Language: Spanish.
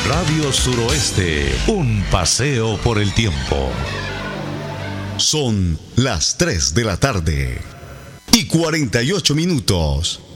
Radio Suroeste, un paseo por el tiempo. Son las 3 de la tarde y 48 minutos.